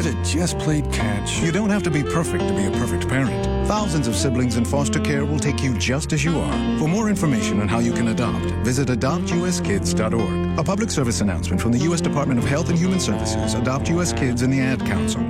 It just played catch. You don't have to be perfect to be a perfect parent. Thousands of siblings in foster care will take you just as you are. For more information on how you can adopt, visit adoptuskids.org. A public service announcement from the U.S. Department of Health and Human Services, Adopt U.S. Kids, and the Ad Council.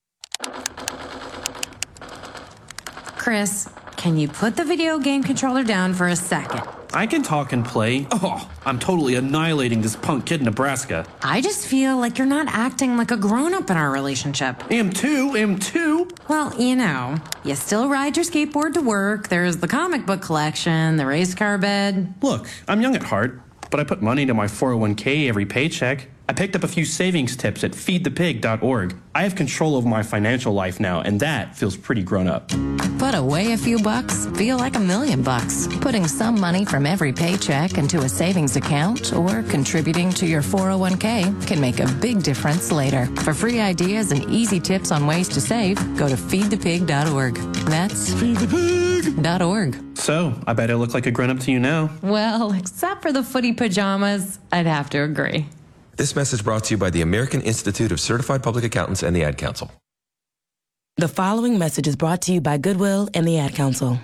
Chris, can you put the video game controller down for a second? I can talk and play. Oh, I'm totally annihilating this punk kid in Nebraska. I just feel like you're not acting like a grown-up in our relationship. Am too. Well, you still ride your skateboard to work, there's the comic book collection, the race car bed. Look, I'm young at heart, but I put money into my 401k every paycheck. I picked up a few savings tips at feedthepig.org. I have control over my financial life now, and that feels pretty grown up. Put away a few bucks, feel like $1 million. Putting some money from every paycheck into a savings account or contributing to your 401k can make a big difference later. For free ideas and easy tips on ways to save, go to feedthepig.org. That's feedthepig.org. So, I bet I look like a grown-up to you now. Well, except for the footy pajamas, I'd have to agree. This message brought to you by the American Institute of Certified Public Accountants and the Ad Council. The following message is brought to you by Goodwill and the Ad Council.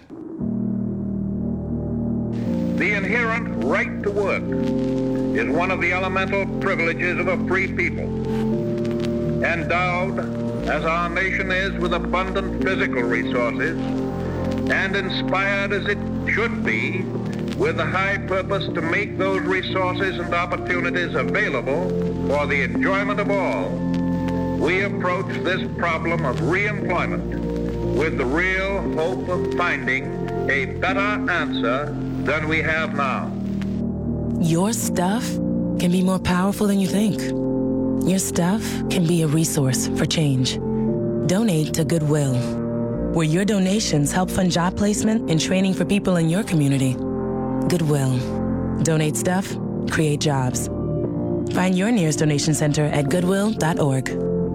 The inherent right to work is one of the elemental privileges of a free people. Endowed, as our nation is, with abundant physical resources, and inspired as it should be with the high purpose to make those resources and opportunities available for the enjoyment of all, we approach this problem of reemployment with the real hope of finding a better answer than we have now. Your stuff can be more powerful than you think. Your stuff can be a resource for change. Donate to Goodwill, where your donations help fund job placement and training for people in your community. Goodwill. Donate stuff, create jobs. Find your nearest donation center at goodwill.org.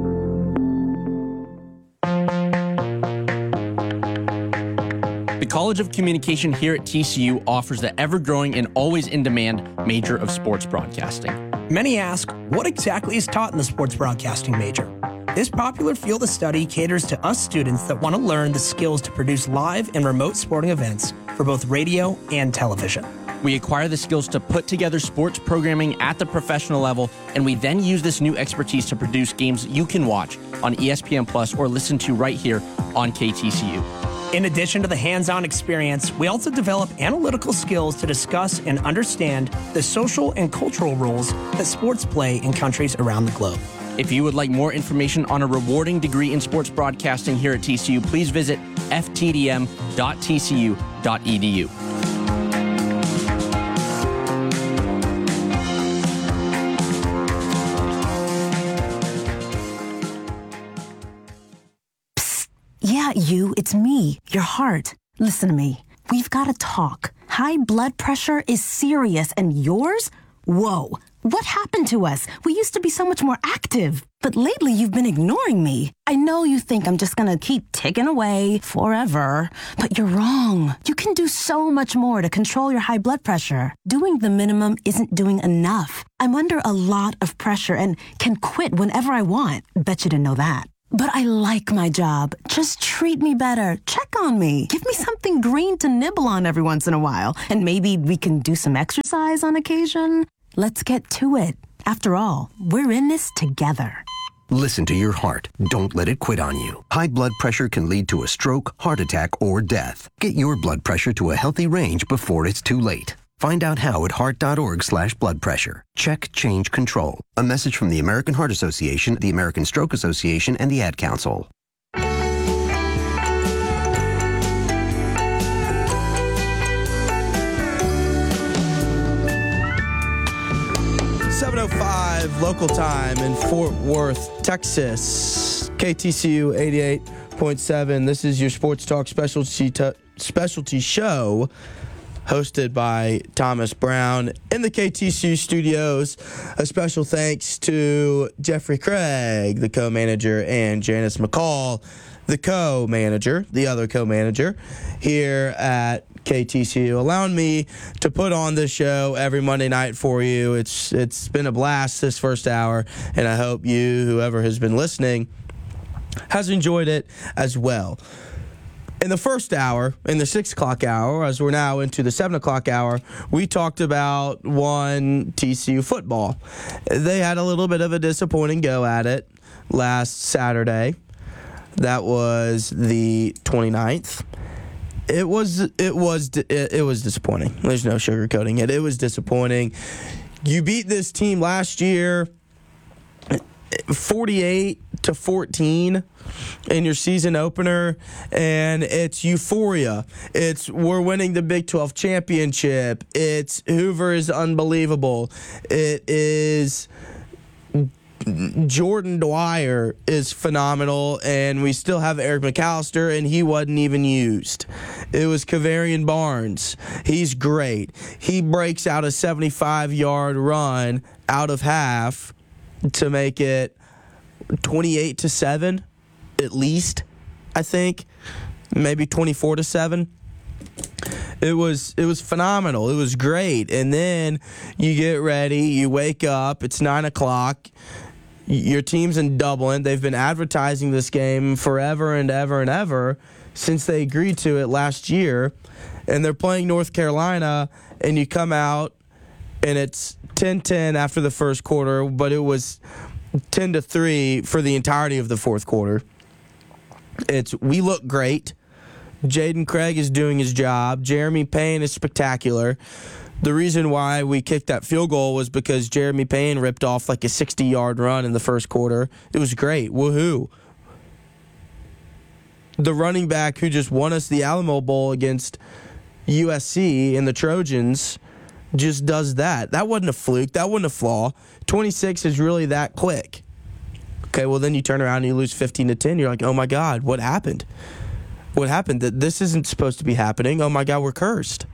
The College of Communication here at TCU offers the ever-growing and always in-demand major of sports broadcasting. Many ask, what exactly is taught in the sports broadcasting major? This popular field of study caters to us students that want to learn the skills to produce live and remote sporting events for both radio and television. We acquire the skills to put together sports programming at the professional level, and we then use this new expertise to produce games you can watch on ESPN Plus or listen to right here on KTCU. In addition to the hands-on experience, we also develop analytical skills to discuss and understand the social and cultural roles that sports play in countries around the globe. If you would like more information on a rewarding degree in sports broadcasting here at TCU, please visit ftdm.tcu.edu. Psst. Yeah, it's me, your heart. Listen to me. We've got to talk. High blood pressure is serious, and yours? Whoa. What happened to us? We used to be so much more active. But lately, you've been ignoring me. I know you think I'm just gonna keep ticking away forever, but you're wrong. You can do so much more to control your high blood pressure. Doing the minimum isn't doing enough. I'm under a lot of pressure and can quit whenever I want. Bet you didn't know that. But I like my job. Just treat me better. Check on me. Give me something green to nibble on every once in a while. And maybe we can do some exercise on occasion. Let's get to it. After all, we're in this together. Listen to your heart. Don't let it quit on you. High blood pressure can lead to a stroke, heart attack, or death. Get your blood pressure to a healthy range before it's too late. Find out how at heart.org/blood pressure. Check, change, control. A message from the American Heart Association, the American Stroke Association, and the Ad Council. 7:05 local time in Fort Worth, Texas. KTCU 88.7. This is your Sports Talk specialty show, hosted by Thomas Brown in the KTCU studios. A special thanks to Jeffrey Craig, the co-manager, and Janice McCall, the co-manager, the other co-manager here at KTCU, allowing me to put on this show every Monday night for you. It's been a blast this first hour, and I hope you, whoever has been listening, has enjoyed it as well. In the first hour, in the 6 o'clock hour, as we're now into the 7 o'clock hour, we talked about one TCU football. They had a little bit of a disappointing go at it last Saturday. That was the 29th. It was disappointing. There's no sugarcoating it. It was disappointing. You beat this team last year 48-14 in your season opener, and it's euphoria. It's we're winning the Big 12 championship. It's Hoover is unbelievable. It is Jordan Dwyer is phenomenal, and we still have Eric McAllister, and he wasn't even used. It was Kavarian Barnes. He's great. He breaks out a 75-yard run out of half to make it 28-7, at least, I think. Maybe 24-7. It was phenomenal. It was great. And then you get ready, you wake up, it's 9 o'clock. Your team's in Dublin. They've been advertising this game forever and ever and ever since they agreed to it last year. And they're playing North Carolina, and you come out, and it's 10-10 after the first quarter, but it was 10-3 for the entirety of the fourth quarter. We look great. Jaden Craig is doing his job. Jeremy Payne is spectacular. The reason why we kicked that field goal was because Jeremy Payne ripped off like a 60-yard run in the first quarter. It was great. Woohoo. The running back who just won us the Alamo Bowl against USC and the Trojans just does that. That wasn't a fluke. That wasn't a flaw. 26 is really that quick. Okay, well, then you turn around and you lose 15-10. You're like, oh, my God, what happened? What happened? This isn't supposed to be happening. Oh, my God, we're cursed.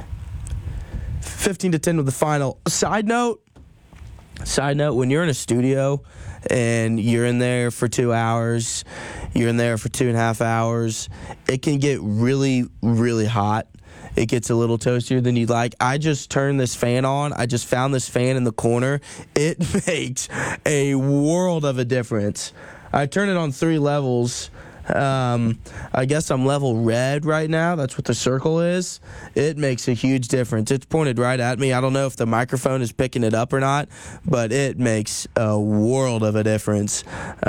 15-10 with the final. Side note, when you're in a studio and you're in there for 2 hours, you're in there for 2.5 hours, it can get really, really hot. It gets a little toastier than you'd like. I just turned this fan on. I just found this fan in the corner. It makes a world of a difference. I turned it on 3 levels. I guess I'm level red right now. That's what the circle is. It makes a huge difference. It's pointed right at me. I don't know if the microphone is picking it up or not, but it makes a world of a difference.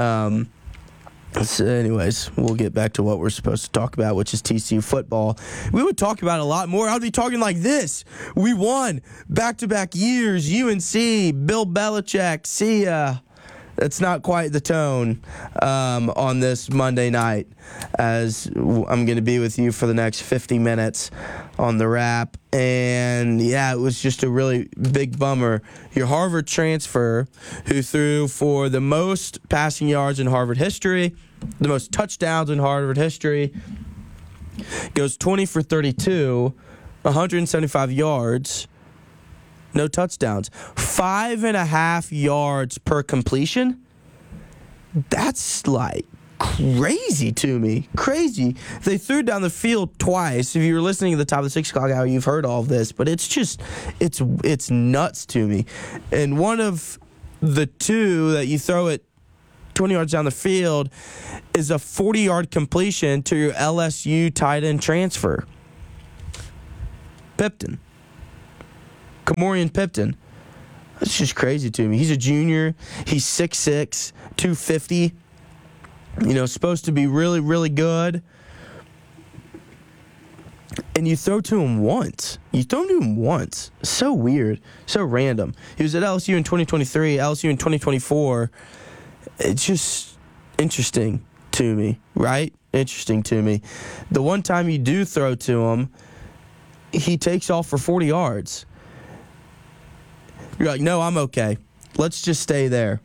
So anyways, we'll get back to what we're supposed to talk about, which is TCU football. We would talk about it a lot more. I'd be talking like this. We won back-to-back years. UNC, Bill Belichick, see ya. That's not quite the tone on this Monday night, as I'm going to be with you for the next 50 minutes on the wrap. And, yeah, it was just a really big bummer. Your Harvard transfer, who threw for the most passing yards in Harvard history, the most touchdowns in Harvard history, goes 20 for 32, 175 yards. No touchdowns. 5.5 yards per completion? That's like crazy to me. Crazy. They threw down the field twice. If you were listening at the top of the 6 o'clock hour, you've heard all of this. But it's just, it's nuts to me. And one of the two that you throw it 20 yards down the field is a 40-yard completion to your LSU tight end transfer. Pipton. Kamorian Pipton. That's just crazy to me. He's a junior. He's 6'6", 250. Supposed to be really, really good. And you throw to him once. So weird. So random. He was at LSU in 2023, LSU in 2024. It's just interesting to me, right? Interesting to me. The one time you do throw to him, he takes off for 40 yards. You're like, no, I'm okay. Let's just stay there.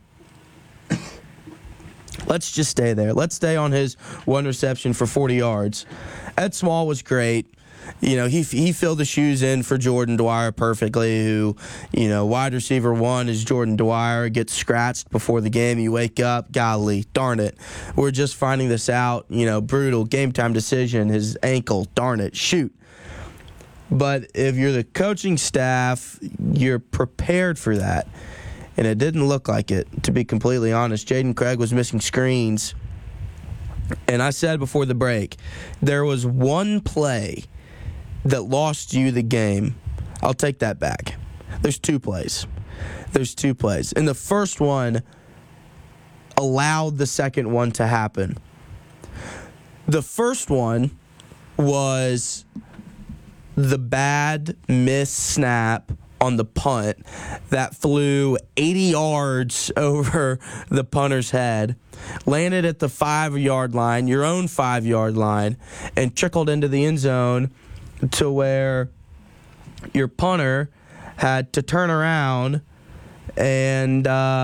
Let's stay on his one reception for 40 yards. Ed Small was great. He filled the shoes in for Jordan Dwyer perfectly, who, wide receiver 1 is Jordan Dwyer, gets scratched before the game. You wake up, golly, darn it. We're just finding this out, brutal game time decision, his ankle, darn it, shoot. But if you're the coaching staff, you're prepared for that. And it didn't look like it, to be completely honest. Jaden Craig was missing screens And I said before the break, there was one play that lost you the game. I'll take that back. There's two plays. And the first one allowed the second one to happen. The first one was the bad miss snap on the punt that flew 80 yards over the punter's head, landed at the 5-yard line, your own 5-yard line, and trickled into the end zone to where your punter had to turn around and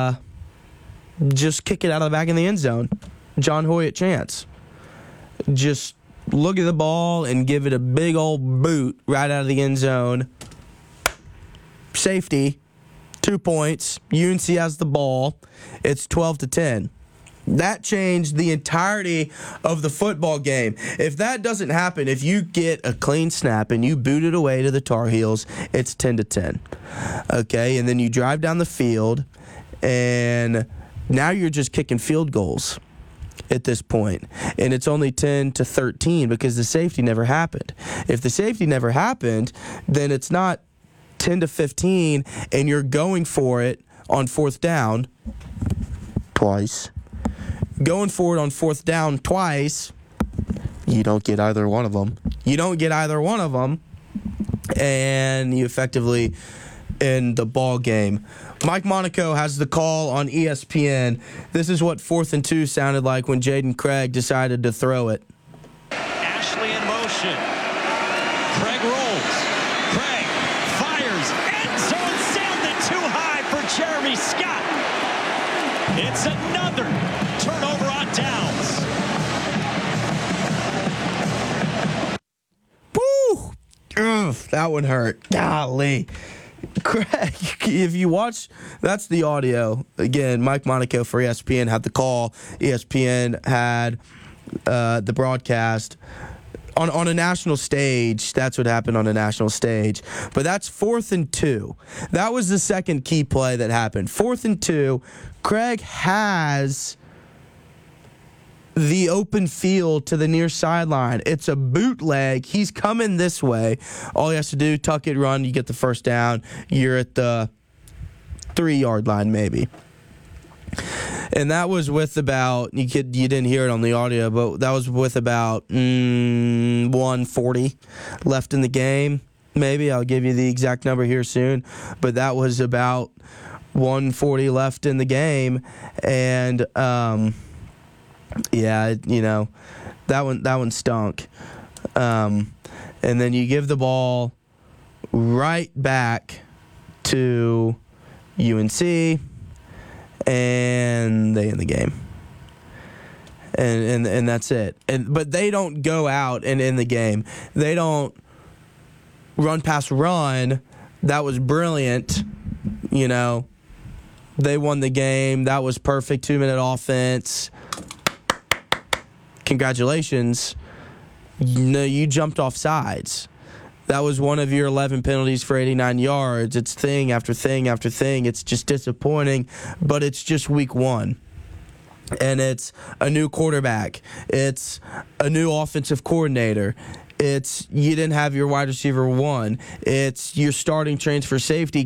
just kick it out of the back of the end zone. John Hoyt Chance. Just look at the ball and give it a big old boot right out of the end zone. Safety, 2 points. UNC has the ball. It's 12-10. That changed the entirety of the football game. If that doesn't happen, if you get a clean snap and you boot it away to the Tar Heels, it's 10-10. Okay, and then you drive down the field, and now you're just kicking field goals at this point, and it's only 10-13 because the safety never happened. If the safety never happened, then it's not 10-15, and you're going for it on fourth down twice. Going for it on fourth down twice, you don't get either one of them. And you effectively end the ball game. Mike Monaco has the call on ESPN. This is what 4th and 2 sounded like when Jaden Craig decided to throw it. Ashley in motion. Craig rolls. Craig fires. End zone sounded too high for Jeremy Scott. It's another turnover on downs. Woo! Ugh, that one hurt. Golly. Craig, if you watch, that's the audio. Again, Mike Monaco for ESPN had the call. ESPN had the broadcast. On a national stage, that's what happened on a national stage. But that's 4th and 2. That was the second key play that happened. 4th and 2, Craig has the open field to the near sideline. It's a bootleg. He's coming this way. All he has to do, tuck it, run, you get the first down. You're at the 3-yard line maybe. And that was with about, you didn't hear it on the audio, but that was with about 1:40 left in the game. Maybe I'll give you the exact number here soon. But that was about 1:40 left in the game. And, yeah, that one stunk. And then you give the ball right back to UNC, and they end the game. And that's it. But they don't go out and end the game. They don't run past run. That was brilliant. They won the game. That was perfect 2-minute offense. Congratulations. You jumped off sides. That was one of your 11 penalties for 89 yards. It's thing after thing after thing. It's just disappointing, but it's just week 1. And it's a new quarterback. It's a new offensive coordinator. It's you didn't have your wide receiver 1. It's your starting transfer safety